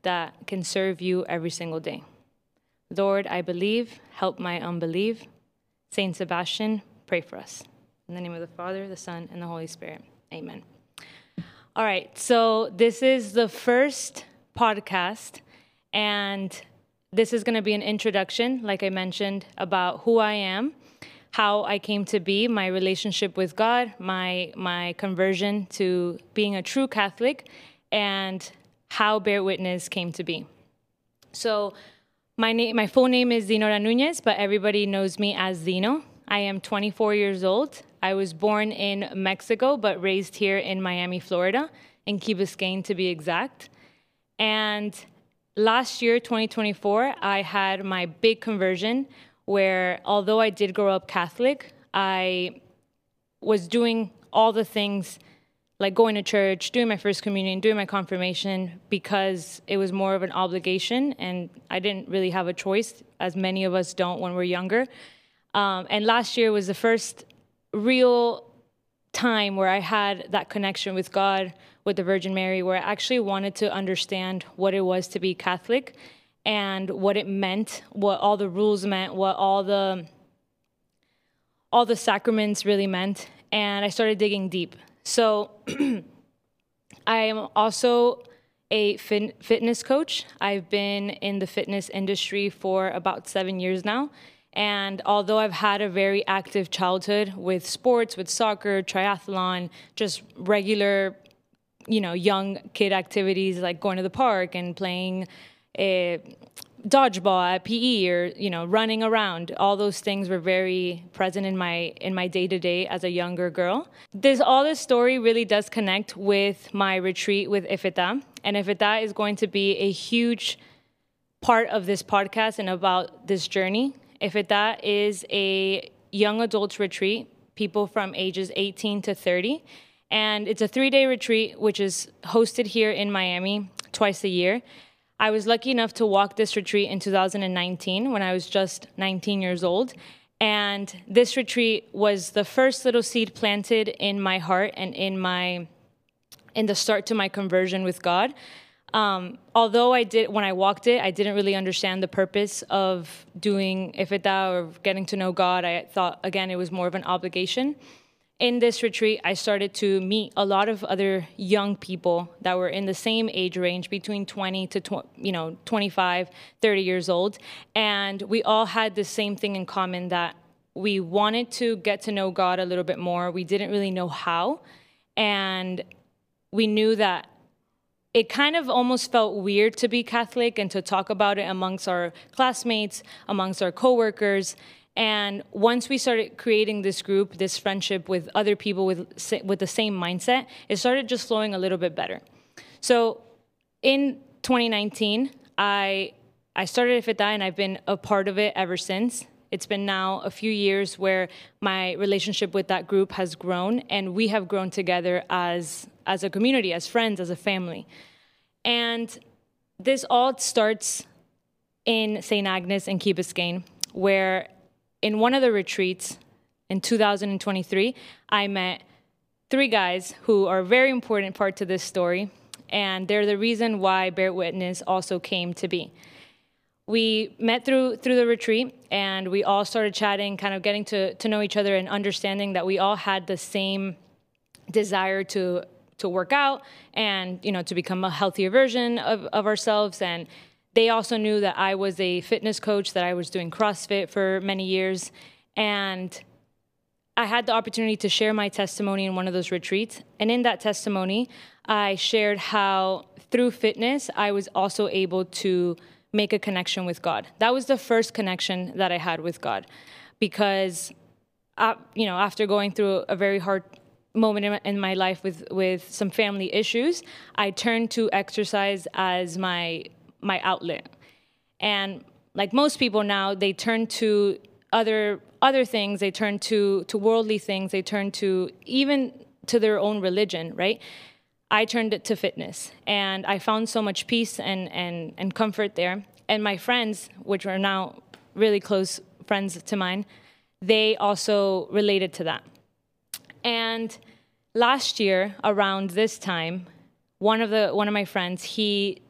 that can serve you every single day. Lord, I believe, help my unbelief. Saint Sebastian, pray for us. In the name of the Father, the Son, and the Holy Spirit. Amen. All right, so this is the first podcast, and this is going to be an introduction, like I mentioned, about who I am, how I came to be, my relationship with God, my conversion to being a true Catholic, and how Bear Witness came to be. So my full name is Zinora Nunez, but everybody knows me as Zino. I am 24 years old. I was born in Mexico, but raised here in Miami, Florida, in Key Biscayne to be exact. And last year, 2024, I had my big conversion where, although I did grow up Catholic, I was doing all the things like going to church, doing my first communion, doing my confirmation, because it was more of an obligation, and I didn't really have a choice, as many of us don't when we're younger. And last year was the first real time where I had that connection with God, with the Virgin Mary, where I actually wanted to understand what it was to be Catholic and what it meant, what all the rules meant, what all the sacraments really meant. And I started digging deep. So I am also a fitness coach. I've been in the fitness industry for about 7 years now. And although I've had a very active childhood with sports, with soccer, triathlon, just regular, young kid activities like going to the park and playing dodgeball at PE or, running around, all those things were very present in my day-to-day as a younger girl. All this story really does connect with my retreat with Ifeta. And Ifeta is going to be a huge part of this podcast and about this journey. Ifeta is a young adult retreat, people from ages 18 to 30. And it's a 3-day retreat, which is hosted here in Miami twice a year. I was lucky enough to walk this retreat in 2019 when I was just 19 years old. And this retreat was the first little seed planted in my heart and in the start to my conversion with God. Although when I walked it, I didn't really understand the purpose of doing Ifeta or getting to know God. I thought, again, it was more of an obligation. In this retreat, I started to meet a lot of other young people that were in the same age range, between 20 to 25, 30 years old. And we all had the same thing in common, that we wanted to get to know God a little bit more. We didn't really know how. And we knew that it kind of almost felt weird to be Catholic and to talk about it amongst our classmates, amongst our coworkers. And once we started creating this group, this friendship with other people with the same mindset, it started just flowing a little bit better. So in 2019, I started Ifeta, and I've been a part of it ever since. It's been now a few years where my relationship with that group has grown, and we have grown together as a community, as friends, as a family. And this all starts in St. Agnes in Key Biscayne, where in one of the retreats in 2023, I met 3 guys who are a very important part to this story, and they're the reason why Bear Witness also came to be. We met through the retreat, and we all started chatting, kind of getting to know each other and understanding that we all had the same desire to work out and, to become a healthier version of ourselves. And they also knew that I was a fitness coach, that I was doing CrossFit for many years. And I had the opportunity to share my testimony in one of those retreats. And in that testimony, I shared how through fitness, I was also able to make a connection with God. That was the first connection that I had with God, because, after going through a very hard moment in my life with some family issues, I turned to exercise as my outlet. And like most people now, they turn to other things, they turn to worldly things, they turn to even to their own religion, right? I turned it to fitness, and I found so much peace and comfort there. And my friends, which are now really close friends to mine, they also related to that. And last year, around this time, one of my friends, he